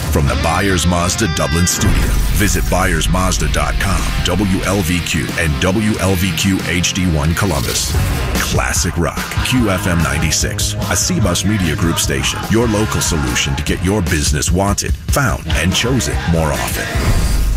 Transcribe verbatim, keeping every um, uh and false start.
From the Byers Mazda Dublin studio, visit Byers Mazda dot com, W L V Q, and W L V Q H D one Columbus. Classic Rock, Q F M ninety-six, a C B U S Media Group station. Your local solution to get your business wanted, found, and chosen more often.